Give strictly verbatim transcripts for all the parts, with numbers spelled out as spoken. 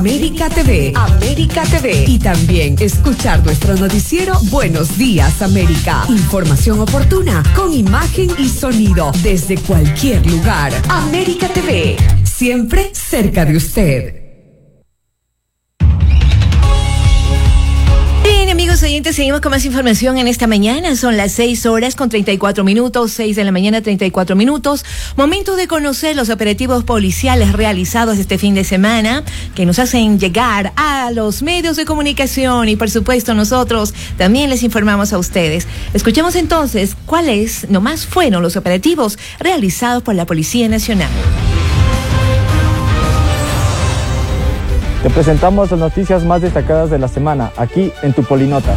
América T V, América T V y también escuchar nuestro noticiero Buenos Días América. Información oportuna con imagen y sonido desde cualquier lugar. América T V, siempre cerca de usted. Bien, amigos oyentes, seguimos con más información en esta mañana. Son las seis horas con treinta y cuatro minutos, seis de la mañana, treinta y cuatro minutos. Momento de conocer los operativos policiales realizados este fin de semana que nos hacen llegar a los medios de comunicación y, por supuesto, nosotros también les informamos a ustedes. Escuchemos entonces cuáles nomás fueron los operativos realizados por la Policía Nacional. Te presentamos las noticias más destacadas de la semana, aquí en tu Polinota.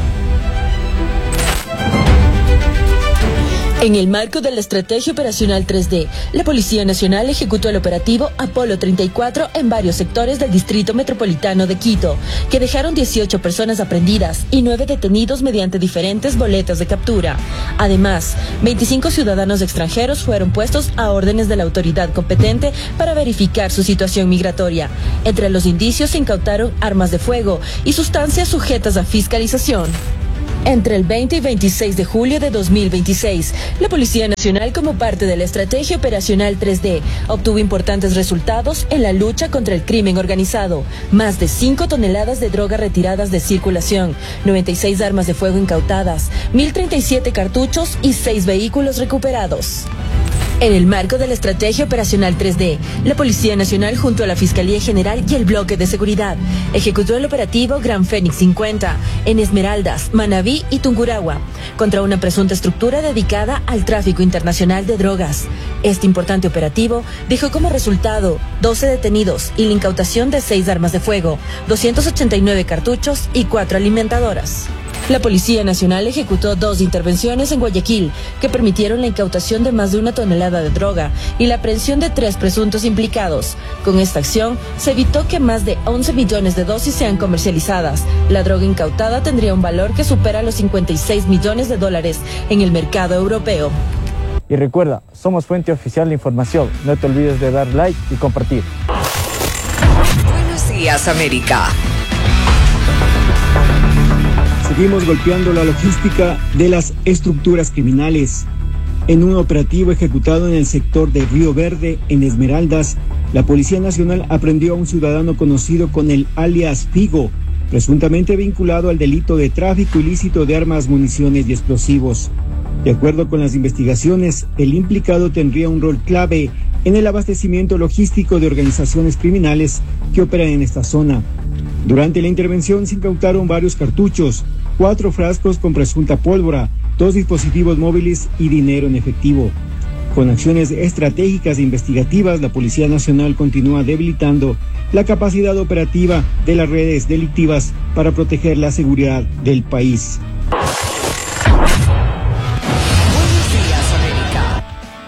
En el marco de la Estrategia Operacional tres D, la Policía Nacional ejecutó el operativo Apolo treinta y cuatro en varios sectores del Distrito Metropolitano de Quito, que dejaron dieciocho personas aprehendidas y nueve detenidos mediante diferentes boletas de captura. Además, veinticinco ciudadanos extranjeros fueron puestos a órdenes de la autoridad competente para verificar su situación migratoria. Entre los indicios se incautaron armas de fuego y sustancias sujetas a fiscalización. Entre el veinte y veintiséis de julio de dos mil veintiséis, la Policía Nacional, como parte de la Estrategia Operacional tres D, obtuvo importantes resultados en la lucha contra el crimen organizado. Más de cinco toneladas de droga retiradas de circulación, noventa y seis armas de fuego incautadas, mil treinta y siete cartuchos y seis vehículos recuperados. En el marco de la Estrategia Operacional tres D, la Policía Nacional, junto a la Fiscalía General y el Bloque de Seguridad, ejecutó el operativo Gran Fénix cincuenta en Esmeraldas, Manabí y Tungurahua, contra una presunta estructura dedicada al tráfico internacional de drogas. Este importante operativo dejó como resultado doce detenidos y la incautación de seis armas de fuego, doscientos ochenta y nueve cartuchos y cuatro alimentadoras. La Policía Nacional ejecutó dos intervenciones en Guayaquil que permitieron la incautación de más de una tonelada de droga y la aprehensión de tres presuntos implicados. Con esta acción se evitó que más de once millones de dosis sean comercializadas. La droga incautada tendría un valor que supera los cincuenta y seis millones de dólares en el mercado europeo. Y recuerda, somos fuente oficial de información. No te olvides de dar like y compartir. Buenos Días América. Seguimos golpeando la logística de las estructuras criminales. En un operativo ejecutado en el sector de Río Verde, en Esmeraldas, la Policía Nacional aprendió a un ciudadano conocido con el alias Figo, presuntamente vinculado al delito de tráfico ilícito de armas, municiones y explosivos. De acuerdo con las investigaciones, el implicado tendría un rol clave en el abastecimiento logístico de organizaciones criminales que operan en esta zona. Durante la intervención se incautaron varios cartuchos, cuatro frascos con presunta pólvora, dos dispositivos móviles y dinero en efectivo. Con acciones estratégicas e investigativas, la Policía Nacional continúa debilitando la capacidad operativa de las redes delictivas para proteger la seguridad del país. Buenos Días América.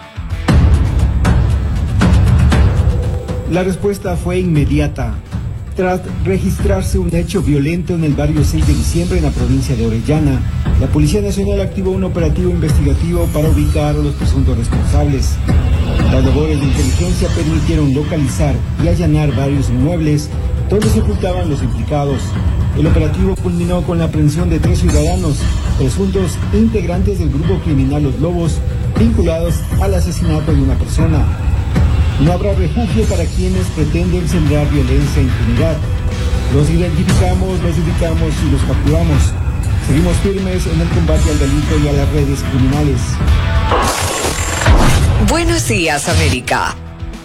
La respuesta fue inmediata. Tras registrarse un hecho violento en el barrio seis de diciembre en la provincia de Orellana, la Policía Nacional activó un operativo investigativo para ubicar a los presuntos responsables. Las labores de inteligencia permitieron localizar y allanar varios inmuebles donde se ocultaban los implicados. El operativo culminó con la aprehensión de tres ciudadanos, presuntos integrantes del grupo criminal Los Lobos, vinculados al asesinato de una persona. No habrá refugio para quienes pretenden sembrar violencia e impunidad. Los identificamos, los ubicamos y los capturamos. Seguimos firmes en el combate al delito y a las redes criminales. Buenos Días América.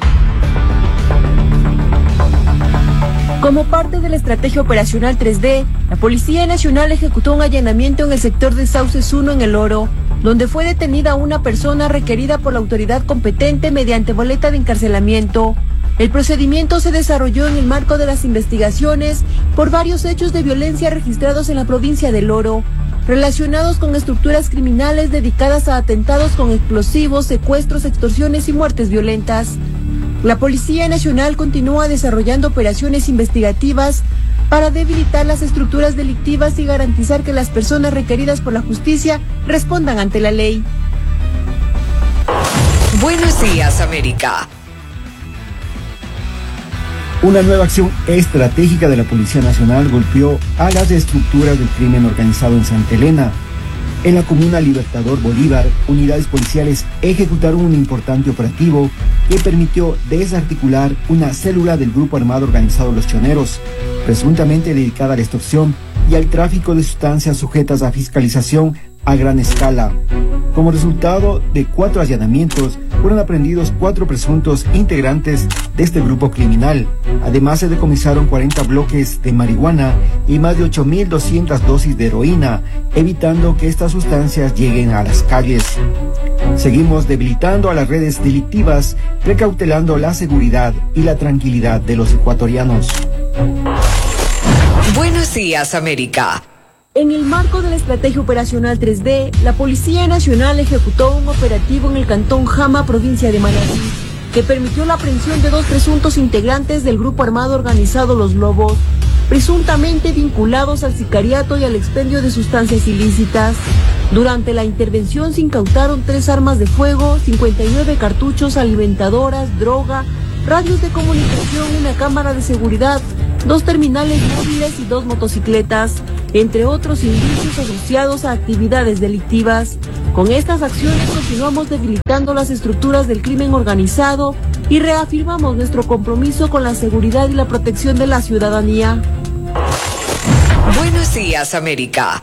Como parte de la Estrategia Operacional tres D, la Policía Nacional ejecutó un allanamiento en el sector de Sauces uno en El Oro, donde fue detenida una persona requerida por la autoridad competente mediante boleta de encarcelamiento. El procedimiento se desarrolló en el marco de las investigaciones por varios hechos de violencia registrados en la provincia del Oro, relacionados con estructuras criminales dedicadas a atentados con explosivos, secuestros, extorsiones y muertes violentas. La Policía Nacional continúa desarrollando operaciones investigativas para debilitar las estructuras delictivas y garantizar que las personas requeridas por la justicia respondan ante la ley. Buenos Días América. Una nueva acción estratégica de la Policía Nacional golpeó a las estructuras del crimen organizado en Santa Elena. En la comuna Libertador Bolívar, unidades policiales ejecutaron un importante operativo que permitió desarticular una célula del grupo armado organizado Los Choneros, presuntamente dedicada a la extorsión y al tráfico de sustancias sujetas a fiscalización a gran escala. Como resultado de cuatro allanamientos, fueron aprehendidos cuatro presuntos integrantes de este grupo criminal. Además, se decomisaron cuarenta bloques de marihuana y más de ocho mil doscientas dosis de heroína, evitando que estas sustancias lleguen a las calles. Seguimos debilitando a las redes delictivas, precautelando la seguridad y la tranquilidad de los ecuatorianos. Buenos días, América. En el marco de la Estrategia Operacional tres D, la Policía Nacional ejecutó un operativo en el Cantón Jama, provincia de Manabí, que permitió la aprehensión de dos presuntos integrantes del grupo armado organizado Los Lobos, presuntamente vinculados al sicariato y al expendio de sustancias ilícitas. Durante la intervención se incautaron tres armas de fuego, cincuenta y nueve cartuchos, alimentadoras, droga, radios de comunicación, una cámara de seguridad, dos terminales móviles y dos motocicletas, entre otros indicios asociados a actividades delictivas. Con estas acciones continuamos debilitando las estructuras del crimen organizado y reafirmamos nuestro compromiso con la seguridad y la protección de la ciudadanía. Buenos días, América.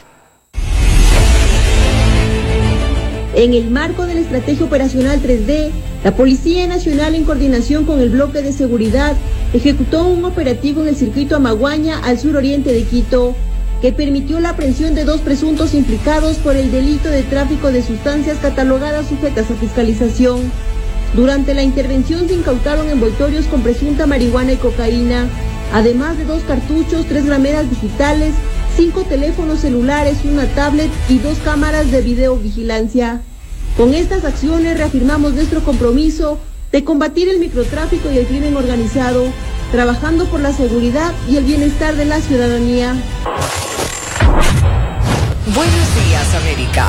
En el marco de la Estrategia Operacional tres D, la Policía Nacional, en coordinación con el Bloque de Seguridad, ejecutó un operativo en el circuito Amaguaña, al suroriente de Quito, que permitió la aprehensión de dos presuntos implicados por el delito de tráfico de sustancias catalogadas sujetas a fiscalización. Durante la intervención se incautaron envoltorios con presunta marihuana y cocaína, además de dos cartuchos, tres grameras digitales, cinco teléfonos celulares, una tablet y dos cámaras de videovigilancia. Con estas acciones reafirmamos nuestro compromiso de combatir el microtráfico y el crimen organizado, trabajando por la seguridad y el bienestar de la ciudadanía. Buenos días, América.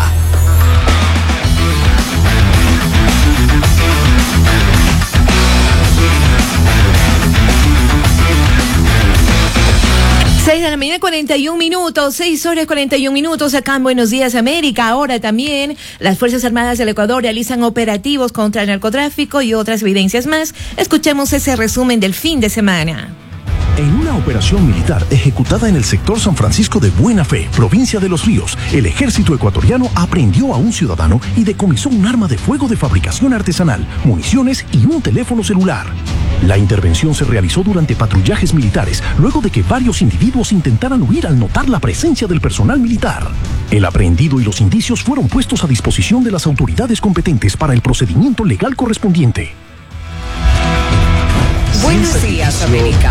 seis de la mañana, cuarenta y un minutos, seis horas cuarenta y un minutos acá en Buenos Días América. Ahora también las Fuerzas Armadas del Ecuador realizan operativos contra el narcotráfico y otras evidencias más. Escuchemos ese resumen del fin de semana. En una operación militar ejecutada en el sector San Francisco de Buena Fe, provincia de Los Ríos, el ejército ecuatoriano aprehendió a un ciudadano y decomisó un arma de fuego de fabricación artesanal, municiones y un teléfono celular. La intervención se realizó durante patrullajes militares, luego de que varios individuos intentaran huir al notar la presencia del personal militar. El aprehendido y los indicios fueron puestos a disposición de las autoridades competentes para el procedimiento legal correspondiente. Buenos días, América.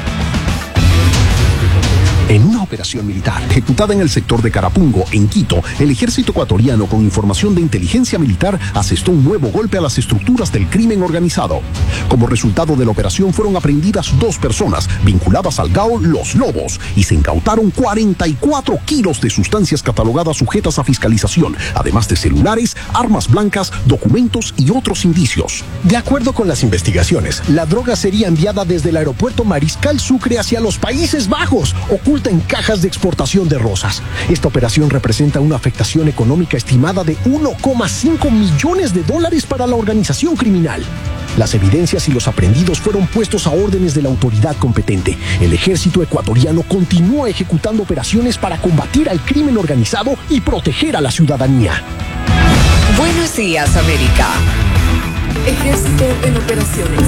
En una operación militar ejecutada en el sector de Carapungo, en Quito, el ejército ecuatoriano, con información de inteligencia militar, asestó un nuevo golpe a las estructuras del crimen organizado. Como resultado de la operación fueron aprehendidas dos personas vinculadas al G A O Los Lobos y se incautaron cuarenta y cuatro kilos de sustancias catalogadas sujetas a fiscalización, además de celulares, armas blancas, documentos y otros indicios. De acuerdo con las investigaciones, la droga sería enviada desde el aeropuerto Mariscal Sucre hacia los Países Bajos, oculta en cajas de exportación de rosas. Esta operación representa una afectación económica estimada de uno coma cinco millones de dólares para la organización criminal. Las evidencias y los aprehendidos fueron puestos a órdenes de la autoridad competente. El ejército ecuatoriano continúa ejecutando operaciones para combatir al crimen organizado y proteger a la ciudadanía. Buenos días, América. Ejército en operaciones.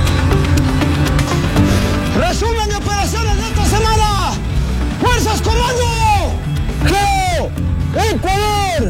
Resumen de operaciones de esta semana. ¡Fuerzas Comando! ¡Geo! ¡Ecuador!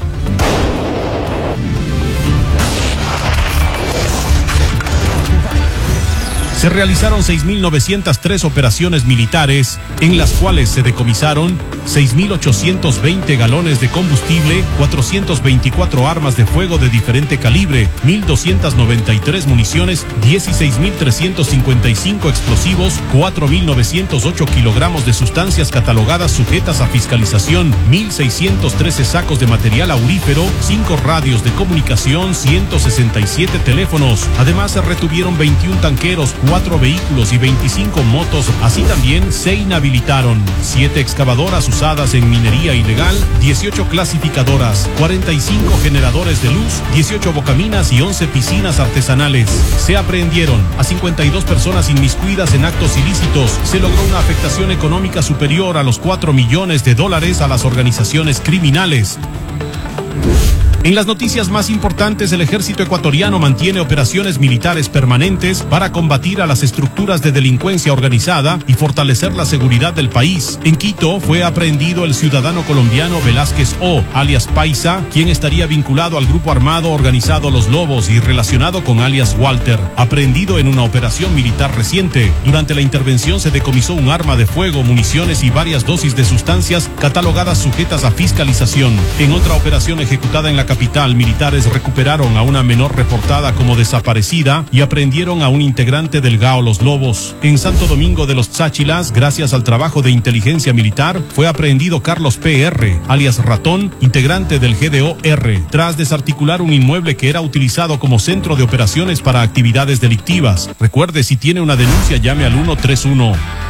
Se realizaron seis mil novecientas tres operaciones militares, en las cuales se decomisaron seis mil ochocientos veinte galones de combustible, cuatrocientas veinticuatro armas de fuego de diferente calibre, mil doscientas noventa y tres municiones, dieciséis mil trescientos cincuenta y cinco explosivos, cuatro mil novecientos ocho kilogramos de sustancias catalogadas sujetas a fiscalización, mil seiscientos trece sacos de material aurífero, cinco radios de comunicación, ciento sesenta y siete teléfonos. Además se retuvieron veintiún tanqueros, cuatro cuatro vehículos y veinticinco motos. Así también se inhabilitaron siete excavadoras usadas en minería ilegal, dieciocho clasificadoras, cuarenta y cinco generadores de luz, dieciocho bocaminas y once piscinas artesanales. Se aprehendieron a cincuenta y dos personas inmiscuidas en actos ilícitos. Se logró una afectación económica superior a los cuatro millones de dólares a las organizaciones criminales. En las noticias más importantes, el ejército ecuatoriano mantiene operaciones militares permanentes para combatir a las estructuras de delincuencia organizada y fortalecer la seguridad del país. En Quito fue aprehendido el ciudadano colombiano Velázquez O, alias Paisa, quien estaría vinculado al grupo armado organizado Los Lobos y relacionado con alias Walter, aprehendido en una operación militar reciente. Durante la intervención se decomisó un arma de fuego, municiones y varias dosis de sustancias catalogadas sujetas a fiscalización. En otra operación ejecutada en la capital, militares recuperaron a una menor reportada como desaparecida y aprehendieron a un integrante del G A O Los Lobos. En Santo Domingo de los Cháchilas, gracias al trabajo de inteligencia militar, fue aprehendido Carlos P R, alias Ratón, integrante del G D O R, tras desarticular un inmueble que era utilizado como centro de operaciones para actividades delictivas. Recuerde, si tiene una denuncia, llame al ciento treinta y uno.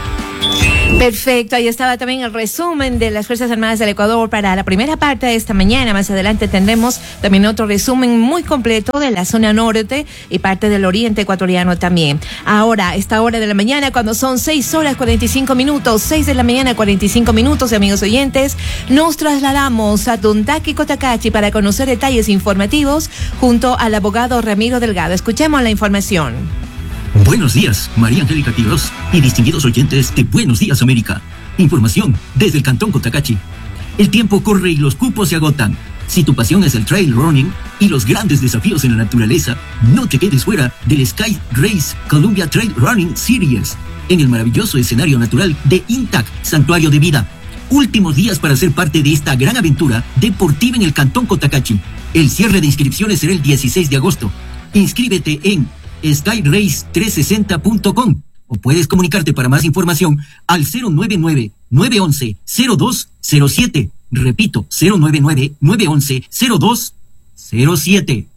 Perfecto, ahí estaba también el resumen de las Fuerzas Armadas del Ecuador para la primera parte de esta mañana. Más adelante tendremos también otro resumen muy completo de la zona norte y parte del oriente ecuatoriano también. Ahora, esta hora de la mañana, cuando son seis horas cuarenta y cinco minutos, seis de la mañana cuarenta y cinco minutos, amigos oyentes, nos trasladamos a Tuntaki, Cotacachi para conocer detalles informativos junto al abogado Ramiro Delgado. Escuchemos la información. Buenos días, María Angélica Quiroz y distinguidos oyentes de Buenos Días América. Información desde el Cantón Cotacachi. El tiempo corre y los cupos se agotan. Si tu pasión es el trail running y los grandes desafíos en la naturaleza, no te quedes fuera del Sky Race Columbia Trail Running Series en el maravilloso escenario natural de Intac, Santuario de Vida. Últimos días para ser parte de esta gran aventura deportiva en el Cantón Cotacachi. El cierre de inscripciones será el dieciséis de agosto. Inscríbete en sky race trescientos sesenta punto com o puedes comunicarte para más información al cero nueve nueve, nueve once, cero dos cero siete. Repito, cero nueve nueve, nueve once, cero dos cero siete.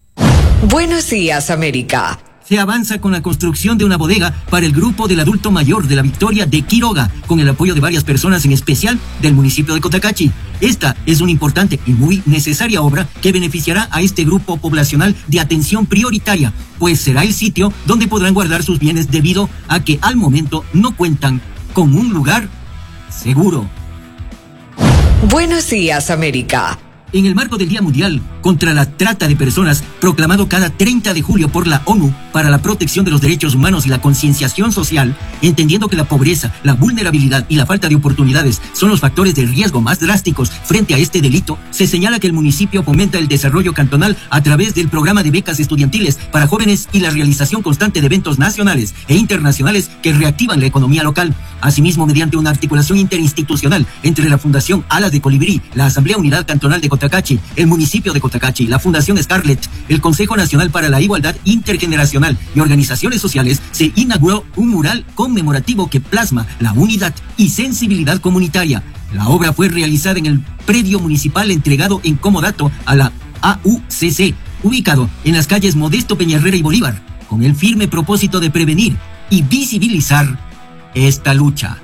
Buenos días, América. Se avanza con la construcción de una bodega para el grupo del adulto mayor de la Victoria de Quiroga, con el apoyo de varias personas, en especial del municipio de Cotacachi. Esta es una importante y muy necesaria obra que beneficiará a este grupo poblacional de atención prioritaria, pues será el sitio donde podrán guardar sus bienes debido a que al momento no cuentan con un lugar seguro. Buenos días, América. En el marco del Día Mundial contra la Trata de Personas, proclamado cada treinta de julio por la ONU para la protección de los derechos humanos y la concienciación social, entendiendo que la pobreza, la vulnerabilidad y la falta de oportunidades son los factores de riesgo más drásticos frente a este delito, se señala que el municipio fomenta el desarrollo cantonal a través del programa de becas estudiantiles para jóvenes y la realización constante de eventos nacionales e internacionales que reactivan la economía local. Asimismo, mediante una articulación interinstitucional entre la Fundación Alas de Colibrí, la Asamblea Unidad Cantonal de Cotacachi, el municipio de Cotacachi, la Fundación Scarlett, el Consejo Nacional para la Igualdad Intergeneracional y organizaciones sociales, se inauguró un mural conmemorativo que plasma la unidad y sensibilidad comunitaria. La obra fue realizada en el predio municipal entregado en comodato a la A U C C, ubicado en las calles Modesto Peñarrera y Bolívar, con el firme propósito de prevenir y visibilizar esta lucha.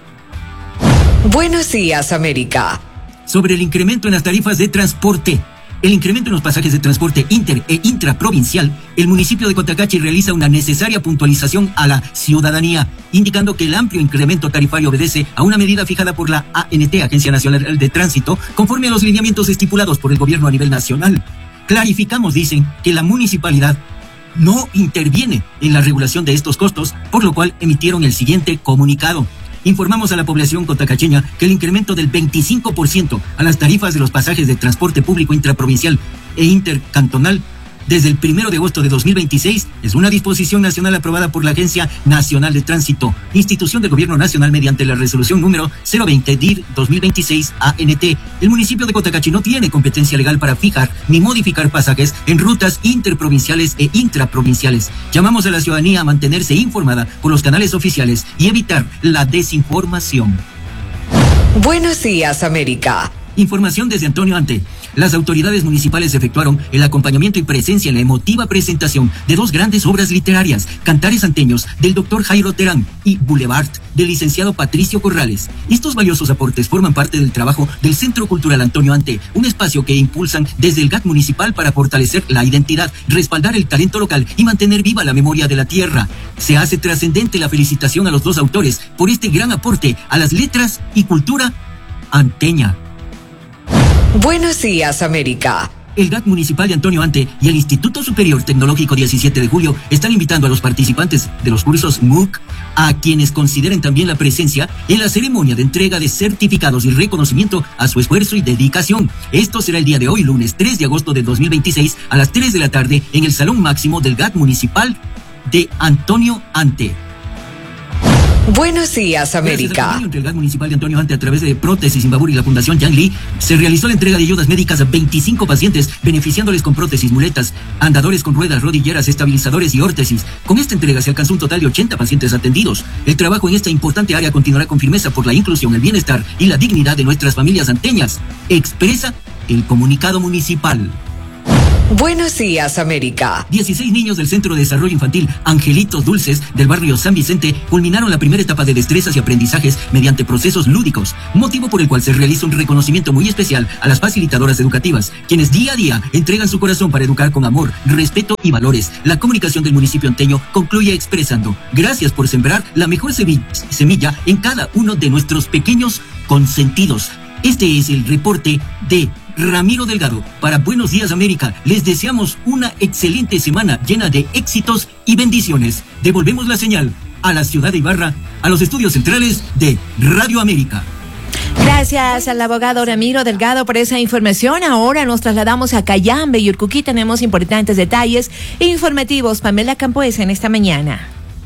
Buenos días, América. Sobre el incremento en las tarifas de transporte. El incremento en los pasajes de transporte inter e intraprovincial, el municipio de Cotacachi realiza una necesaria puntualización a la ciudadanía, indicando que el amplio incremento tarifario obedece a una medida fijada por la A N T, Agencia Nacional de Tránsito, conforme a los lineamientos estipulados por el gobierno a nivel nacional. Clarificamos, dicen, que la municipalidad no interviene en la regulación de estos costos, por lo cual emitieron el siguiente comunicado. Informamos a la población cotacacheña que el incremento del veinticinco por ciento a las tarifas de los pasajes de transporte público intraprovincial e intercantonal desde el primero de agosto de dos mil veintiséis es una disposición nacional aprobada por la Agencia Nacional de Tránsito, institución del Gobierno Nacional, mediante la resolución número cero veinte D I R dos mil veintiséis A N T. El municipio de Cotacachi no tiene competencia legal para fijar ni modificar pasajes en rutas interprovinciales e intraprovinciales. Llamamos a la ciudadanía a mantenerse informada por los canales oficiales y evitar la desinformación. Buenos días, América. Información desde Antonio Ante. las autoridades municipales efectuaron el acompañamiento y presencia en la emotiva presentación de dos grandes obras literarias, Cantares Anteños, del doctor Jairo Terán, y Boulevard, del licenciado Patricio Corrales. Estos valiosos aportes forman parte del trabajo del Centro Cultural Antonio Ante, un espacio que impulsan desde el G A T municipal para fortalecer la identidad, respaldar el talento local y mantener viva la memoria de la tierra. Se hace trascendente la felicitación a los dos autores por este gran aporte a las letras y cultura anteña. Buenos días, América. El G A T municipal de Antonio Ante y el Instituto Superior Tecnológico diecisiete de julio están invitando a los participantes de los cursos M O O C, a quienes consideren también la presencia en la ceremonia de entrega de certificados y reconocimiento a su esfuerzo y dedicación. Esto será el día de hoy, lunes tres de agosto de dos mil veintiséis, a las tres de la tarde, en el Salón Máximo del G A T municipal de Antonio Ante. Buenos días, América. Entre el G A T municipal de Antonio Ante, a través de Prótesis Imbabur y la Fundación Yang Lee, se realizó la entrega de ayudas médicas a veinticinco pacientes, beneficiándoles con prótesis, muletas, andadores con ruedas, rodilleras, estabilizadores y órtesis. Con esta entrega se alcanzó un total de ochenta pacientes atendidos. El trabajo en esta importante área continuará con firmeza por la inclusión, el bienestar y la dignidad de nuestras familias anteñas, expresa el comunicado municipal. Buenos días, América. dieciséis niños del Centro de Desarrollo Infantil Angelitos Dulces del barrio San Vicente culminaron la primera etapa de destrezas y aprendizajes mediante procesos lúdicos, motivo por el cual se realiza un reconocimiento muy especial a las facilitadoras educativas, quienes día a día entregan su corazón para educar con amor, respeto y valores. La comunicación del municipio anteño concluye expresando: gracias por sembrar la mejor semilla en cada uno de nuestros pequeños consentidos. Este es el reporte de Ramiro Delgado para Buenos Días, América. Les deseamos una excelente semana llena de éxitos y bendiciones. Devolvemos la señal a la ciudad de Ibarra, a los estudios centrales de Radio América. Gracias al abogado Ramiro Delgado por esa información. Ahora nos trasladamos a Cayambe y Urcuquí. Tenemos importantes detalles informativos. Pamela Campoes en esta mañana.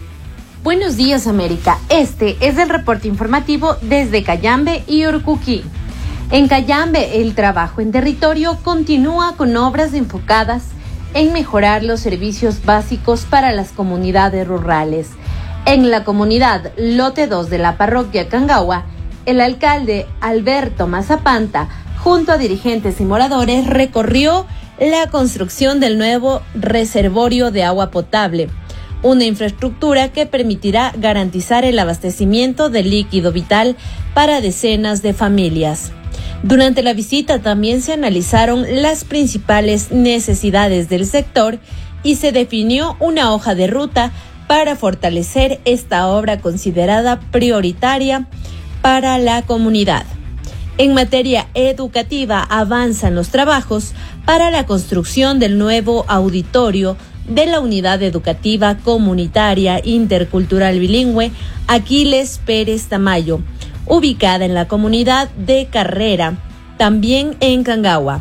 Buenos días, América. Este es el reporte informativo desde Cayambe y Urcuquí. En Cayambe, el trabajo en territorio continúa con obras enfocadas en mejorar los servicios básicos para las comunidades rurales. En la comunidad Lote dos de la parroquia Cangagua, el alcalde Alberto Mazapanta, junto a dirigentes y moradores, recorrió la construcción del nuevo reservorio de agua potable, una infraestructura que permitirá garantizar el abastecimiento de líquido vital para decenas de familias. Durante la visita también se analizaron las principales necesidades del sector y se definió una hoja de ruta para fortalecer esta obra considerada prioritaria para la comunidad. En materia educativa, avanzan los trabajos para la construcción del nuevo auditorio de la Unidad Educativa Comunitaria Intercultural Bilingüe Aquiles Pérez Tamayo, ubicada en la comunidad de Carrera, también en Cangagua.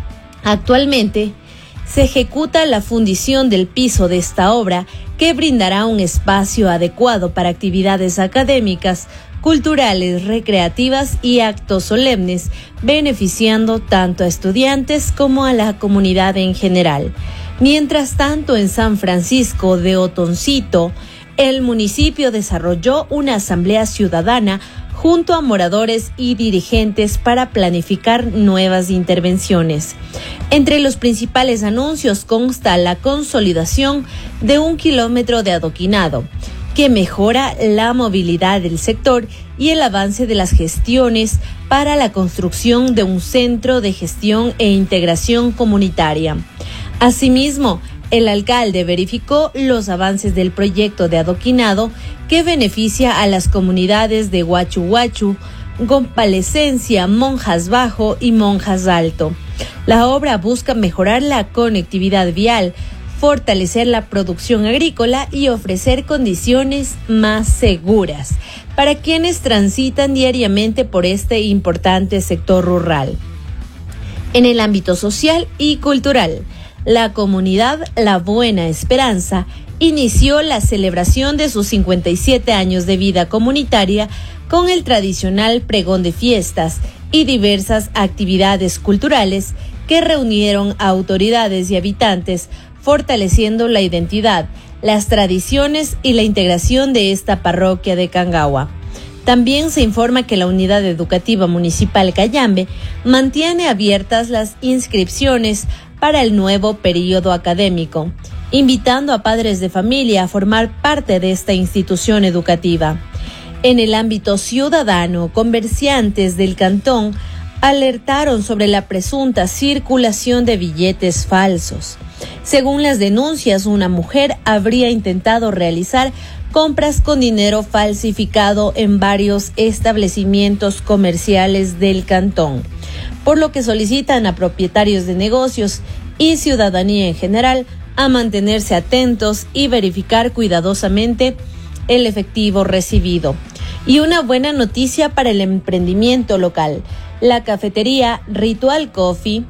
Actualmente se ejecuta la fundición del piso de esta obra, que brindará un espacio adecuado para actividades académicas, culturales, recreativas y actos solemnes, beneficiando tanto a estudiantes como a la comunidad en general. Mientras tanto, en San Francisco de Otoncito, el municipio desarrolló una asamblea ciudadana junto a moradores y dirigentes para planificar nuevas intervenciones. Entre los principales anuncios consta la consolidación de un kilómetro de adoquinado, que mejora la movilidad del sector, y el avance de las gestiones para la construcción de un centro de gestión e integración comunitaria. Asimismo, el alcalde verificó los avances del proyecto de adoquinado que beneficia a las comunidades de Huachu Huachu, Gompalecencia, Monjas Bajo y Monjas Alto. La obra busca mejorar la conectividad vial, fortalecer la producción agrícola y ofrecer condiciones más seguras para quienes transitan diariamente por este importante sector rural. En el ámbito social y cultural, la comunidad La Buena Esperanza inició la celebración de sus cincuenta y siete años de vida comunitaria con el tradicional pregón de fiestas y diversas actividades culturales que reunieron a autoridades y habitantes, fortaleciendo la identidad, las tradiciones y la integración de esta parroquia de Cangagua. También se informa que la Unidad Educativa Municipal Cayambe mantiene abiertas las inscripciones para el nuevo periodo académico, invitando a padres de familia a formar parte de esta institución educativa. En el ámbito ciudadano, comerciantes del cantón alertaron sobre la presunta circulación de billetes falsos. Según las denuncias, una mujer habría intentado realizar compras con dinero falsificado en varios establecimientos comerciales del cantón, por lo que solicitan a propietarios de negocios y ciudadanía en general a mantenerse atentos y verificar cuidadosamente el efectivo recibido. Y una buena noticia para el emprendimiento local. La cafetería Ritual Coffee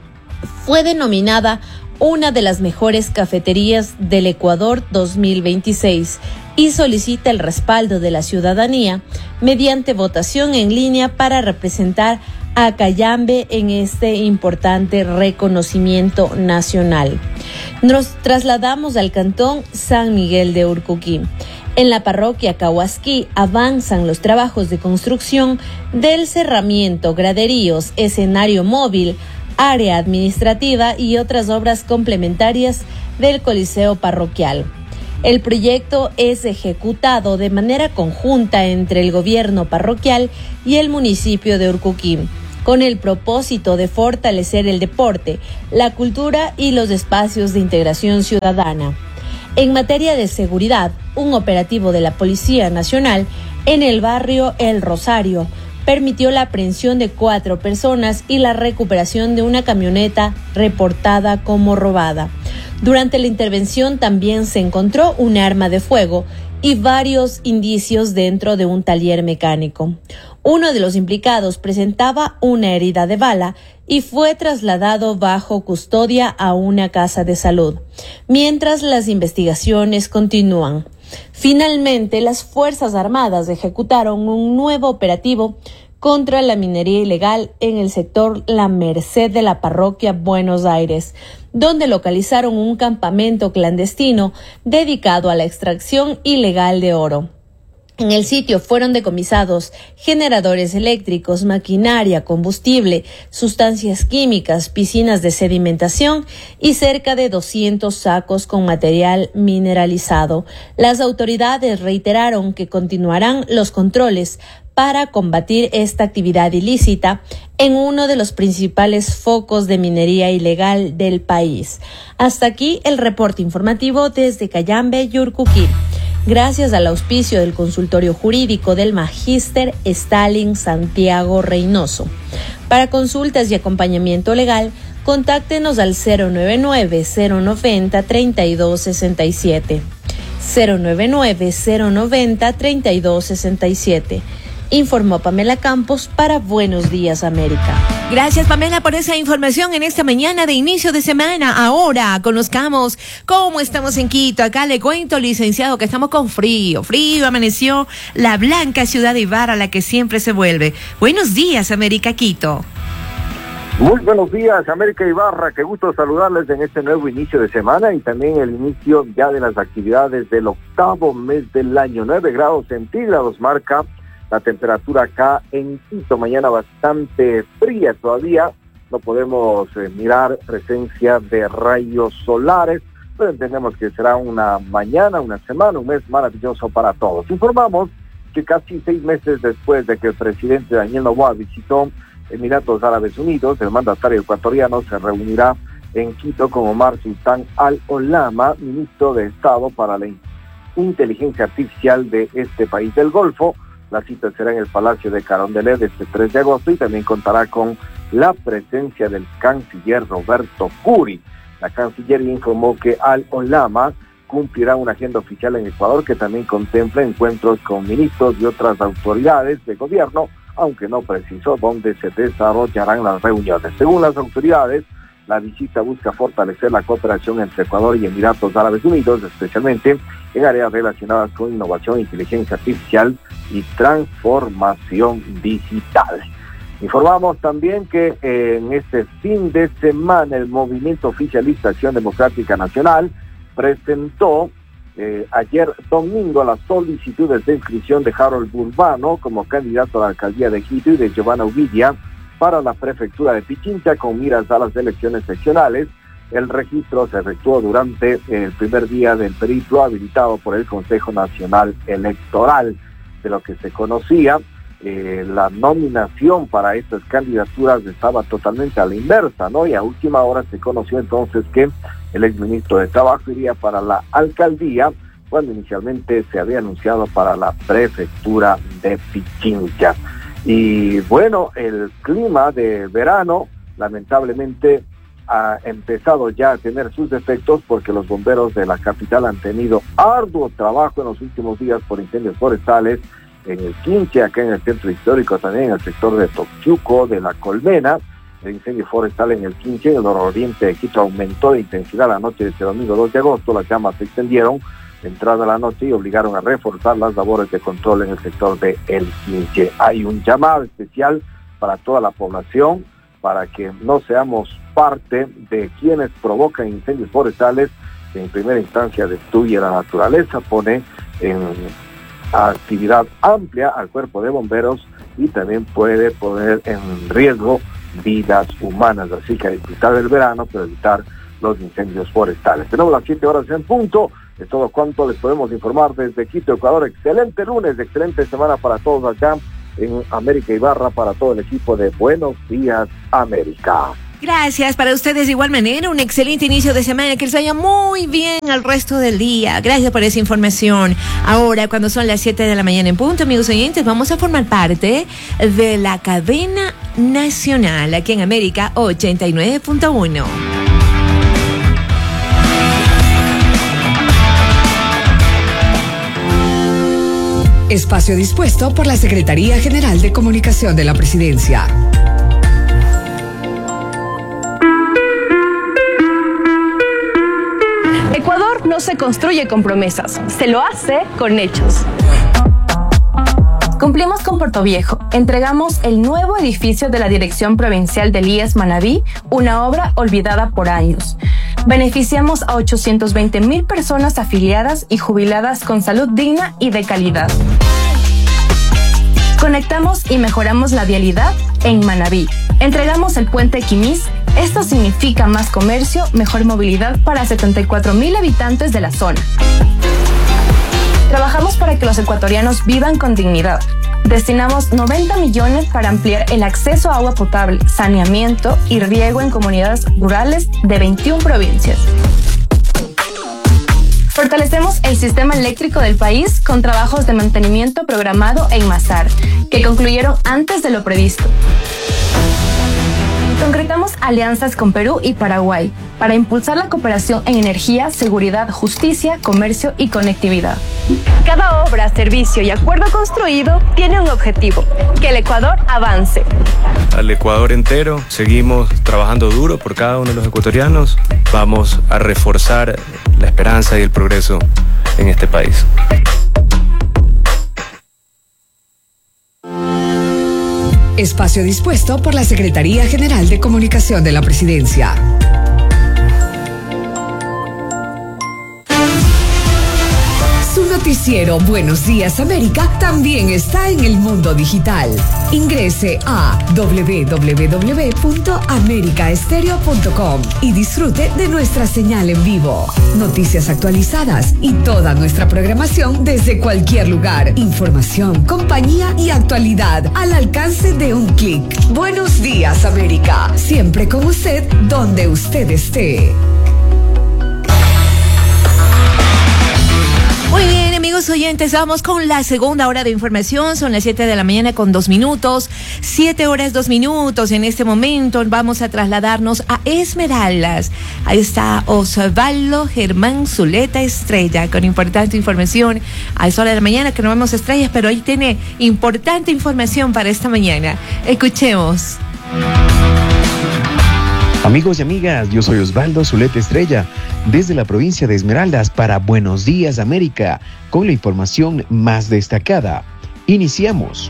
fue denominada una de las mejores cafeterías del Ecuador dos mil veintiséis y solicita el respaldo de la ciudadanía mediante votación en línea para representar a Cayambe en este importante reconocimiento nacional. Nos trasladamos al cantón San Miguel de Urcuquí. En la parroquia Cahuasquí avanzan los trabajos de construcción del cerramiento, graderíos, escenario móvil, área administrativa y otras obras complementarias del Coliseo Parroquial. El proyecto es ejecutado de manera conjunta entre el gobierno parroquial y el municipio de Urcuquí, con el propósito de fortalecer el deporte, la cultura y los espacios de integración ciudadana. En materia de seguridad, un operativo de la Policía Nacional en el barrio El Rosario permitió la aprehensión de cuatro personas y la recuperación de una camioneta reportada como robada. Durante la intervención también se encontró un arma de fuego y varios indicios dentro de un taller mecánico. Uno de los implicados presentaba una herida de bala y fue trasladado bajo custodia a una casa de salud, mientras las investigaciones continúan. Finalmente, las Fuerzas Armadas ejecutaron un nuevo operativo contra la minería ilegal en el sector La Merced de la parroquia Buenos Aires, donde localizaron un campamento clandestino dedicado a la extracción ilegal de oro. En el sitio fueron decomisados generadores eléctricos, maquinaria, combustible, sustancias químicas, piscinas de sedimentación y cerca de doscientos sacos con material mineralizado. Las autoridades reiteraron que continuarán los controles para combatir esta actividad ilícita en uno de los principales focos de minería ilegal del país. Hasta aquí el reporte informativo desde Cayambe y Urcuquí. Gracias al auspicio del consultorio jurídico del Magíster Stalin Santiago Reynoso. Para consultas y acompañamiento legal, contáctenos al cero nueve nueve, cero noventa, treinta y dos sesenta y siete. cero nueve nueve, cero noventa, treinta y dos sesenta y siete. Informó Pamela Campos para Buenos Días América. Gracias, Pamela, por esa información en esta mañana de inicio de semana. Ahora conozcamos cómo estamos en Quito. Acá le cuento, licenciado, que estamos con frío. Frío amaneció la blanca ciudad de Ibarra, la que siempre se vuelve. Buenos días, América, Quito. Muy buenos días, América Ibarra. Qué gusto saludarles en este nuevo inicio de semana y también el inicio ya de las actividades del octavo mes del año. nueve grados centígrados marca la temperatura acá en Quito. Mañana bastante fría todavía. No podemos eh, mirar presencia de rayos solares, pero entendemos que será una mañana, una semana, un mes maravilloso para todos. Informamos que casi seis meses después de que el presidente Daniel Noboa visitó Emiratos Árabes Unidos, el mandatario ecuatoriano se reunirá en Quito con Omar Sultán Al-Olama, ministro de Estado para la Inteligencia Artificial de este país del Golfo. La cita será en el Palacio de Carondelet este tres de agosto y también contará con la presencia del canciller Roberto Curi. La Cancillería informó que Al-Olama cumplirá una agenda oficial en Ecuador que también contempla encuentros con ministros y otras autoridades de gobierno, aunque no precisó dónde se desarrollarán las reuniones. Según las autoridades, la visita busca fortalecer la cooperación entre Ecuador y Emiratos Árabes Unidos, especialmente en áreas relacionadas con innovación, inteligencia artificial y transformación digital. Informamos también que eh, en este fin de semana el Movimiento Oficialista Acción Democrática Nacional presentó eh, ayer domingo las solicitudes de inscripción de Harold Burbano como candidato a la alcaldía de Quito y de Giovanna Ubidia para la prefectura de Pichincha con miras a las elecciones seccionales. El registro se efectuó durante el primer día del periplo habilitado por el Consejo Nacional Electoral. De lo que se conocía, eh, la nominación para estas candidaturas estaba totalmente a la inversa, ¿no? Y a última hora se conoció entonces que el exministro de Trabajo iría para la alcaldía, cuando inicialmente se había anunciado para la prefectura de Pichincha. Y bueno, el clima de verano lamentablemente ha empezado ya a tener sus efectos, porque los bomberos de la capital han tenido arduo trabajo en los últimos días por incendios forestales en el Quinche, acá en el centro histórico, también en el sector de Tocchuco, de La Colmena. El incendio forestal en el Quinche, en el nororiente de Quito, aumentó de intensidad la noche de este domingo dos de agosto. Las llamas se extendieron entrada la noche y obligaron a reforzar las labores de control en el sector de El Quinche. Hay un llamado especial para toda la población para que no seamos parte de quienes provocan incendios forestales, que en primera instancia destruye la naturaleza, pone en actividad amplia al cuerpo de bomberos y también puede poner en riesgo vidas humanas. Así que a disfrutar del verano, pero evitar los incendios forestales. Tenemos las siete horas en punto. De todo cuanto les podemos informar desde Quito, Ecuador. Excelente lunes, excelente semana para todos acá en América Ibarra, para todo el equipo de Buenos Días América. Gracias, para ustedes de igual manera, un excelente inicio de semana, que les vaya muy bien al resto del día. Gracias por esa información. Ahora, cuando son las siete de la mañana en punto, amigos oyentes, vamos a formar parte de la cadena nacional aquí en América ochenta y nueve punto uno. Espacio dispuesto por la Secretaría General de Comunicación de la Presidencia. Ecuador no se construye con promesas, se lo hace con hechos. Cumplimos con Puerto Viejo, entregamos el nuevo edificio de la Dirección Provincial del I E S Manabí, una obra olvidada por años. Beneficiamos a ochocientos veinte mil personas afiliadas y jubiladas con salud digna y de calidad. Conectamos y mejoramos la vialidad en Manabí. Entregamos el puente Quimís. Esto significa más comercio, mejor movilidad para setenta y cuatro mil habitantes de la zona. Trabajamos para que los ecuatorianos vivan con dignidad. Destinamos noventa millones para ampliar el acceso a agua potable, saneamiento y riego en comunidades rurales de veintiuna provincias. Fortalecemos el sistema eléctrico del país con trabajos de mantenimiento programado en Masar, que concluyeron antes de lo previsto. Concretamos alianzas con Perú y Paraguay para impulsar la cooperación en energía, seguridad, justicia, comercio y conectividad. Cada obra, servicio y acuerdo construido tiene un objetivo: que el Ecuador avance. Al Ecuador entero, seguimos trabajando duro por cada uno de los ecuatorianos. Vamos a reforzar la esperanza y el progreso en este país. Espacio dispuesto por la Secretaría General de Comunicación de la Presidencia. Su noticiero Buenos Días América también está en el mundo digital. Ingrese a doble u doble u doble u punto america estéreo punto com y disfrute de nuestra señal en vivo, noticias actualizadas y toda nuestra programación desde cualquier lugar. Información, compañía y actualidad al alcance de un clic. Buenos Días América, siempre con usted donde usted esté. Muy bien, amigos oyentes, vamos con la segunda hora de información. Son las siete de la mañana con dos minutos. Siete horas, dos minutos. En este momento vamos a trasladarnos a Esmeraldas. Ahí está Osvaldo Germán Zuleta Estrella con importante información. A esa hora de la mañana que no vemos estrellas, pero ahí tiene importante información para esta mañana. Escuchemos. Amigos y amigas, yo soy Osvaldo Zuleta Estrella, desde la provincia de Esmeraldas para Buenos Días América, con la información más destacada. Iniciamos.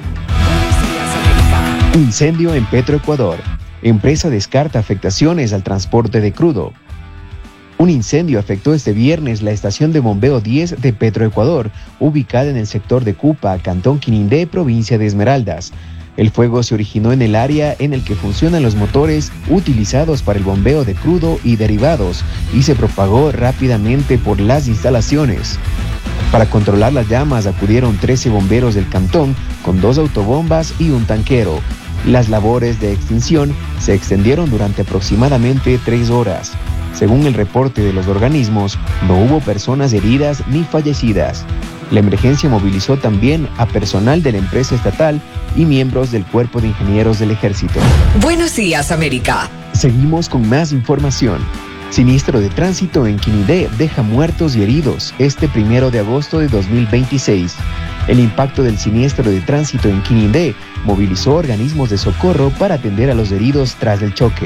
Incendio en Petroecuador. Empresa descarta afectaciones al transporte de crudo. Un incendio afectó este viernes la estación de bombeo diez de Petroecuador, ubicada en el sector de Cupa, Cantón Quinindé, provincia de Esmeraldas. El fuego se originó en el área en el que funcionan los motores utilizados para el bombeo de crudo y derivados y se propagó rápidamente por las instalaciones. Para controlar las llamas acudieron trece bomberos del cantón con dos autobombas y un tanquero. Las labores de extinción se extendieron durante aproximadamente tres horas. Según el reporte de los organismos, no hubo personas heridas ni fallecidas. La emergencia movilizó también a personal de la empresa estatal y miembros del Cuerpo de Ingenieros del Ejército. Buenos días, América. Seguimos con más información. Siniestro de tránsito en Quinindé deja muertos y heridos este primero de agosto de dos mil veintiséis. El impacto del siniestro de tránsito en Quinindé movilizó organismos de socorro para atender a los heridos tras el choque.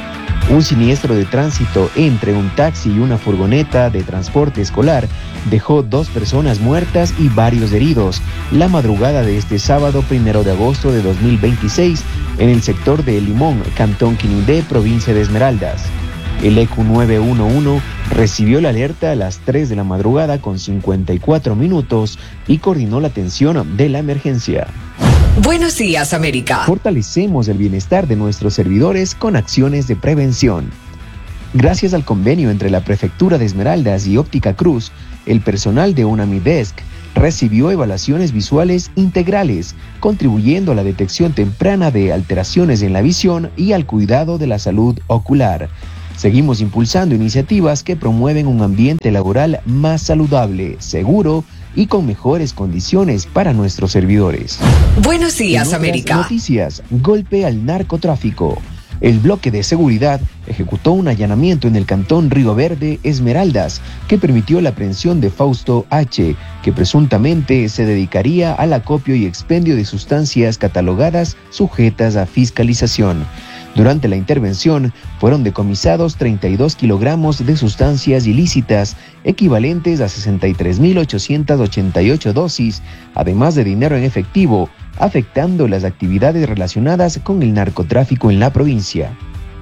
Un siniestro de tránsito entre un taxi y una furgoneta de transporte escolar dejó dos personas muertas y varios heridos la madrugada de este sábado primero de agosto de dos mil veintiséis en el sector de El Limón, Cantón Quinindé, provincia de Esmeraldas. El E Q nueve uno uno recibió la alerta a las tres de la madrugada con cincuenta y cuatro minutos y coordinó la atención de la emergencia. Buenos días, América. Fortalecemos el bienestar de nuestros servidores con acciones de prevención. Gracias al convenio entre la Prefectura de Esmeraldas y Óptica Cruz, el personal de Unamidesk recibió evaluaciones visuales integrales, contribuyendo a la detección temprana de alteraciones en la visión y al cuidado de la salud ocular. Seguimos impulsando iniciativas que promueven un ambiente laboral más saludable, seguro y con mejores condiciones para nuestros servidores. Buenos días, En otras América. Noticias, golpe al narcotráfico. El bloque de seguridad ejecutó un allanamiento en el cantón Río Verde, Esmeraldas, que permitió la aprehensión de Fausto H., que presuntamente se dedicaría al acopio y expendio de sustancias catalogadas sujetas a fiscalización. Durante la intervención fueron decomisados treinta y dos kilogramos de sustancias ilícitas equivalentes a sesenta y tres mil ochocientas ochenta y ocho dosis, además de dinero en efectivo, afectando las actividades relacionadas con el narcotráfico en la provincia.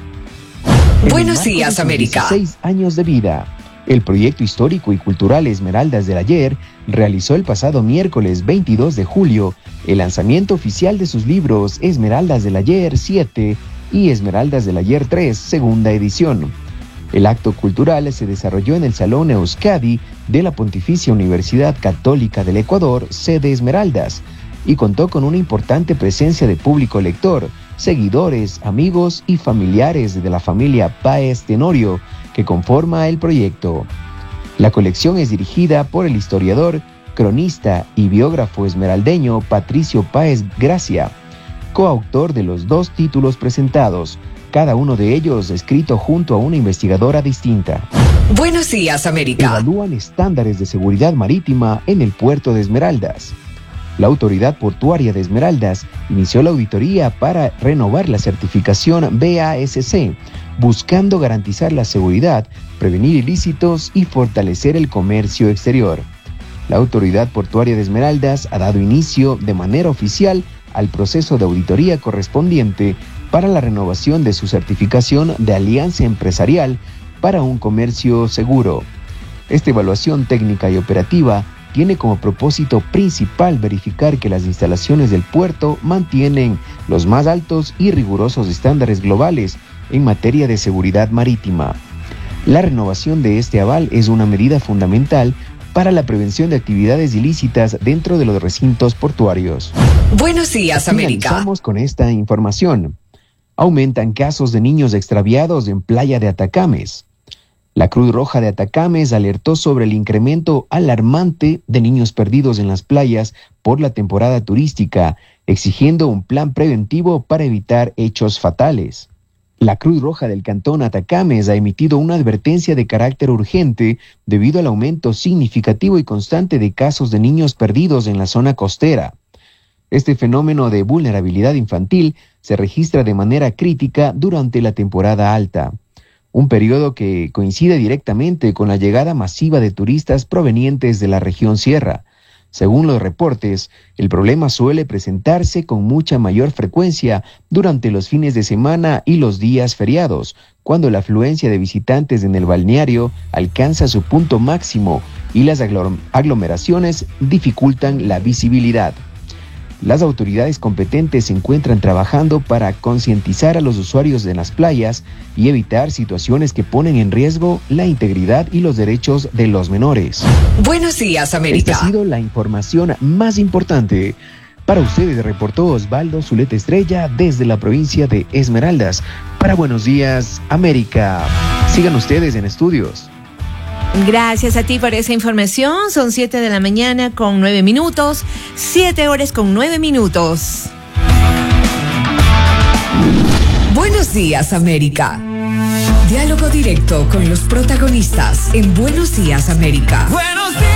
Buenos días, América. dieciséis años de vida. El proyecto histórico y cultural Esmeraldas del Ayer realizó el pasado miércoles veintidós de julio el lanzamiento oficial de sus libros Esmeraldas del Ayer siete y Esmeraldas del Ayer tres, segunda edición. El acto cultural se desarrolló en el Salón Euskadi de la Pontificia Universidad Católica del Ecuador, sede Esmeraldas, y contó con una importante presencia de público lector, seguidores, amigos y familiares de la familia Páez Tenorio, que conforma el proyecto. La colección es dirigida por el historiador, cronista y biógrafo esmeraldeño Patricio Páez Gracia, coautor de los dos títulos presentados, cada uno de ellos escrito junto a una investigadora distinta. Buenos días, América. Evalúan estándares de seguridad marítima en el puerto de Esmeraldas. La Autoridad Portuaria de Esmeraldas inició la auditoría para renovar la certificación B A S C, buscando garantizar la seguridad, prevenir ilícitos y fortalecer el comercio exterior. La Autoridad Portuaria de Esmeraldas ha dado inicio de manera oficial al proceso de auditoría correspondiente para la renovación de su certificación de alianza empresarial para un comercio seguro. Esta evaluación técnica y operativa tiene como propósito principal verificar que las instalaciones del puerto mantienen los más altos y rigurosos estándares globales en materia de seguridad marítima. La renovación de este aval es una medida fundamental para la prevención de actividades ilícitas dentro de los recintos portuarios. Buenos días, América. Finalizamos con esta información. Aumentan casos de niños extraviados en playa de Atacames. La Cruz Roja de Atacames alertó sobre el incremento alarmante de niños perdidos en las playas por la temporada turística, exigiendo un plan preventivo para evitar hechos fatales. La Cruz Roja del Cantón Atacames ha emitido una advertencia de carácter urgente debido al aumento significativo y constante de casos de niños perdidos en la zona costera. Este fenómeno de vulnerabilidad infantil se registra de manera crítica durante la temporada alta, un periodo que coincide directamente con la llegada masiva de turistas provenientes de la región sierra. Según los reportes, el problema suele presentarse con mucha mayor frecuencia durante los fines de semana y los días feriados, cuando la afluencia de visitantes en el balneario alcanza su punto máximo y las aglomeraciones dificultan la visibilidad. Las autoridades competentes se encuentran trabajando para concientizar a los usuarios de las playas y evitar situaciones que ponen en riesgo la integridad y los derechos de los menores. Buenos días, América. Esta ha sido la información más importante. Para ustedes reportó Osvaldo Zuleta Estrella desde la provincia de Esmeraldas. Para Buenos Días, América. Sigan ustedes en estudios. Gracias a ti por esa información. Son siete de la mañana con nueve minutos. Siete horas con nueve minutos. Buenos días, América. Diálogo directo con los protagonistas en Buenos Días, América. Buenos días.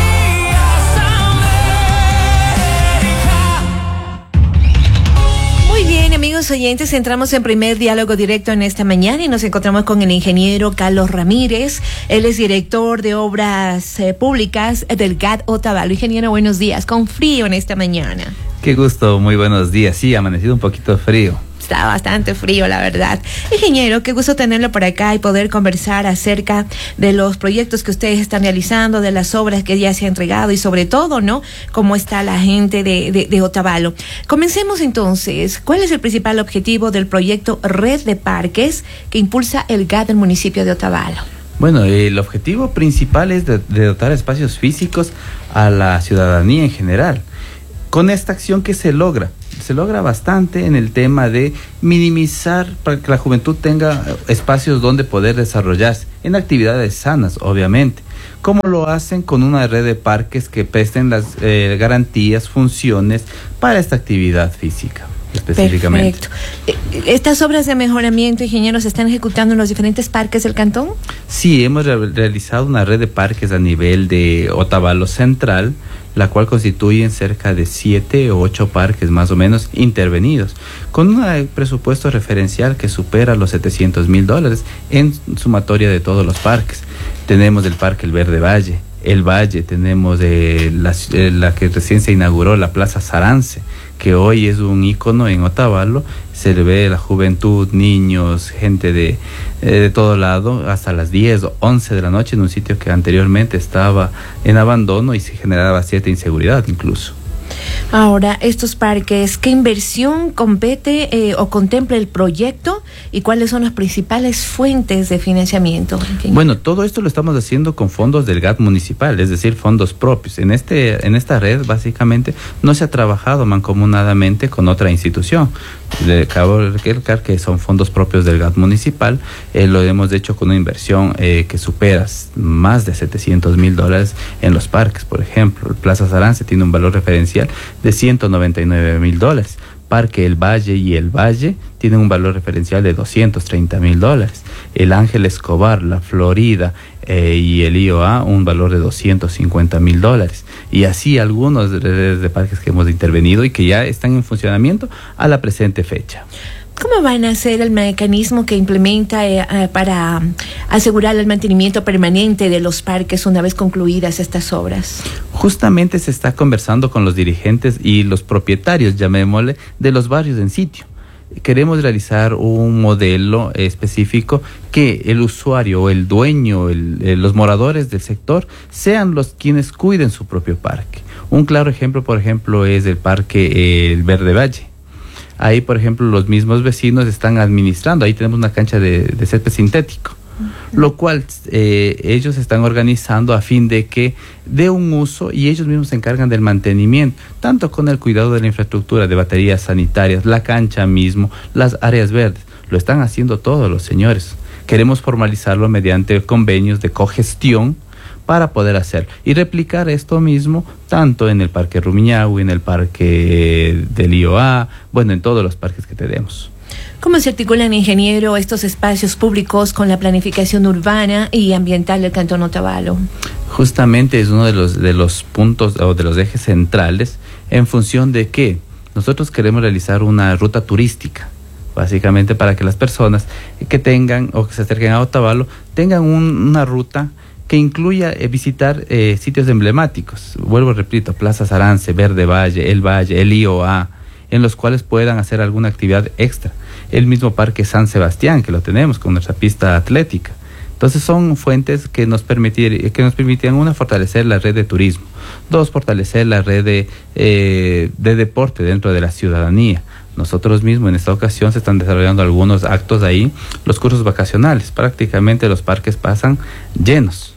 Muy bien, amigos oyentes, entramos en primer diálogo directo en esta mañana y nos encontramos con el ingeniero Carlos Ramírez. Él es director de obras eh, públicas del G A T Otavalo. Ingeniero, buenos días. Con frío en esta mañana. Qué gusto, muy buenos días. Sí, ha amanecido un poquito frío. Está bastante frío, la verdad. Ingeniero, qué gusto tenerlo por acá y poder conversar acerca de los proyectos que ustedes están realizando, de las obras que ya se han entregado y sobre todo, ¿no?, cómo está la gente de, de, de Otavalo. Comencemos entonces. ¿Cuál es el principal objetivo del proyecto Red de Parques que impulsa el G A T del municipio de Otavalo? Bueno, el objetivo principal es de, de dotar espacios físicos a la ciudadanía en general. Con esta acción, ¿qué se logra? Se logra bastante en el tema de minimizar para que la juventud tenga espacios donde poder desarrollarse en actividades sanas, obviamente. ¿Cómo lo hacen? Con una red de parques que presten las eh, garantías, funciones para esta actividad física específicamente. Perfecto. ¿Estas obras de mejoramiento, ingeniero, se están ejecutando en los diferentes parques del cantón? Sí, hemos re- realizado una red de parques a nivel de Otavalo Central, la cual constituyen cerca de siete o ocho parques más o menos intervenidos, con un presupuesto referencial que supera los setecientos mil dólares en sumatoria de todos los parques. Tenemos el Parque El Verde Valle, El Valle, tenemos eh, la, eh, la que recién se inauguró, la Plaza Sarance, que hoy es un ícono en Otavalo. Se le ve la juventud, niños, gente de, eh, de todo lado, hasta las diez o once de la noche en un sitio que anteriormente estaba en abandono y se generaba cierta inseguridad incluso. Ahora, estos parques, ¿qué inversión compete eh, o contempla el proyecto y cuáles son las principales fuentes de financiamiento? Bueno, todo esto lo estamos haciendo con fondos del G A T municipal, es decir, fondos propios. En este, en esta red, básicamente, no se ha trabajado mancomunadamente con otra institución. De cabo recalcar que son fondos propios del G A T municipal. Eh, lo hemos hecho con una inversión eh, que supera más de setecientos mil dólares en los parques. Por ejemplo, el Plaza Sarance tiene un valor referencial de ciento noventa y nueve mil dólares. Parque El Valle y El Valle tienen un valor referencial de doscientos treinta mil dólares. El Ángel Escobar, La Florida eh, y el I O A, un valor de doscientos cincuenta mil dólares. Y así algunos de, de parques que hemos intervenido y que ya están en funcionamiento a la presente fecha. ¿Cómo van a ser el mecanismo que implementa eh, eh, para asegurar el mantenimiento permanente de los parques una vez concluidas estas obras? Justamente se está conversando con los dirigentes y los propietarios, llamémosle, de los barrios en sitio. Queremos realizar un modelo específico que el usuario o el dueño, el, eh, los moradores del sector sean los quienes cuiden su propio parque. Un claro ejemplo, por ejemplo, es el Parque eh, El Verde Valle. Ahí, por ejemplo, los mismos vecinos están administrando. Ahí tenemos una cancha de, de césped sintético, uh-huh. Lo cual eh, ellos están organizando a fin de que dé un uso y ellos mismos se encargan del mantenimiento, tanto con el cuidado de la infraestructura, de baterías sanitarias, la cancha mismo, las áreas verdes. Lo están haciendo todos los señores. Queremos formalizarlo mediante convenios de cogestión para poder hacer y replicar esto mismo tanto en el Parque Rumiñahui, en el Parque del I O A, bueno, en todos los parques que tenemos. ¿Cómo se articulan, ingeniero, estos espacios públicos con la planificación urbana y ambiental del Cantón Otavalo? Justamente es uno de los, de los puntos o de los ejes centrales, en función de que nosotros queremos realizar una ruta turística, básicamente para que las personas que tengan o que se acerquen a Otavalo tengan un, una ruta que incluya eh, visitar eh, sitios emblemáticos. Vuelvo, repito, Plaza Sarance, Verde Valle, El Valle, el I O A, en los cuales puedan hacer alguna actividad extra. El mismo Parque San Sebastián, que lo tenemos con nuestra pista atlética. Entonces son fuentes que nos permitir, que nos permitían, una, fortalecer la red de turismo, dos, fortalecer la red de, eh, de deporte dentro de la ciudadanía. Nosotros mismos en esta ocasión se están desarrollando algunos actos ahí, los cursos vacacionales, prácticamente los parques pasan llenos.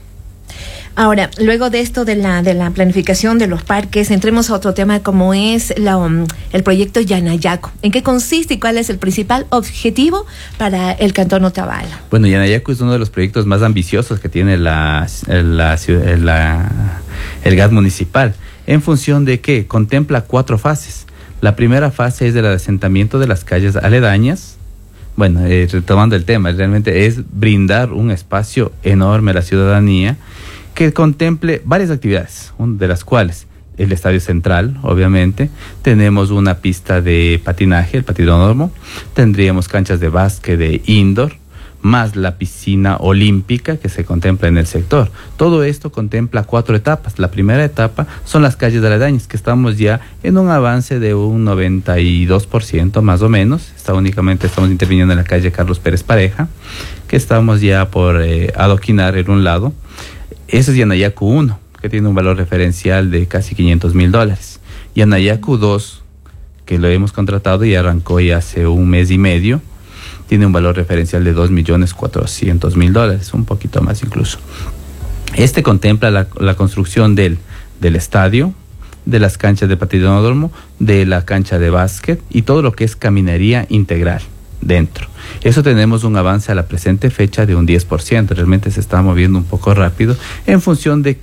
Ahora, luego de esto de la de la planificación de los parques, entremos a otro tema como es la, um, el proyecto Yanayacu. ¿En qué consiste y cuál es el principal objetivo para el Cantón Otavalo? Bueno, Yanayacu es uno de los proyectos más ambiciosos que tiene la, la, la, la, el G A T municipal, en función de que contempla cuatro fases. La primera fase es el asentamiento de las calles aledañas. Bueno, eh, retomando el tema, realmente es brindar un espacio enorme a la ciudadanía que contemple varias actividades, de las cuales el Estadio Central, obviamente, tenemos una pista de patinaje, el patinódromo, tendríamos canchas de básquet de indoor, más la piscina olímpica que se contempla en el sector. Todo esto contempla cuatro etapas. La primera etapa son las calles aledañas, que estamos ya en un avance de un noventa y dos por ciento más o menos. Está únicamente estamos interviniendo en la calle Carlos Pérez Pareja, que estamos ya por eh, adoquinar en un lado. Ese es Yanayacu uno, que tiene un valor referencial de casi quinientos mil dólares. Yanayacu dos, que lo hemos contratado y arrancó ya hace un mes y medio, tiene un valor referencial de dos millones cuatrocientos mil dólares, un poquito más incluso. Este contempla la, la construcción del, del estadio, de las canchas de patinódromo, de la cancha de básquet y todo lo que es caminaría integral dentro. Eso tenemos un avance a la presente fecha de un diez por ciento. Realmente se está moviendo un poco rápido en función de que